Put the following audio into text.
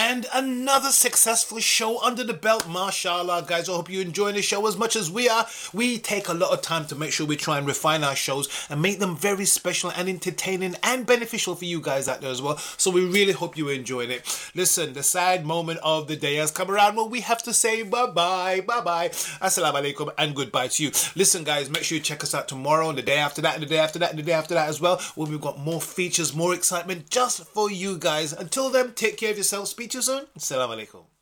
And another successful show under the belt, mashallah, guys. I hope you're enjoying the show as much as we are. We take a lot of time to make sure we try and refine our shows and make them very special and entertaining and beneficial for you guys out there as well. So we really hope you're enjoying it. Listen, the sad moment of the day has come around where we have to say bye-bye, assalamu alaikum, and goodbye to you. Listen, guys, make sure you check us out tomorrow and the day after that and the day after that and the day after that as well, where we've got more features, more excitement just for you guys. Until then, take care of yourself. Speak to you soon. Assalamu alaikum.